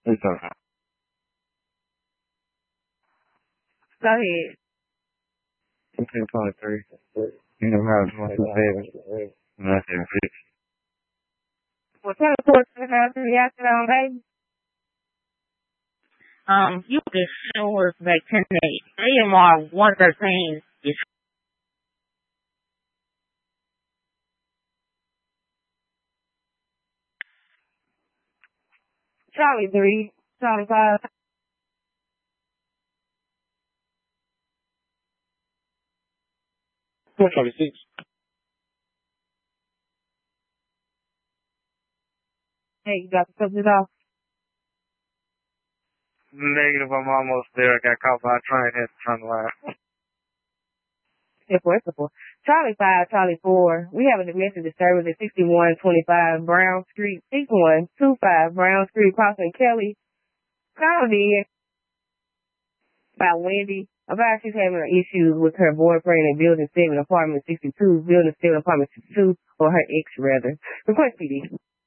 It's okay. Go ahead. 1523. You know how it's going to happen. Nothing fixed. Well, tell us what's going on to the afternoon, baby. You can show us back 10-8. AMR 113 is Charlie 3, Charlie 5. Charlie 6. Hey, you got the subject off? Negative, I'm almost there. I got caught by a train, had to turn around. Charlie 5, Charlie 4. We have a domestic disturbance at 6125 Brown Street, 6125 Brown Street, crossing Kelly. Called in by Wendy about she's having issues with her boyfriend in Building 7, Apartment 62, Building 7, Apartment 62, or her ex, rather. Request PD.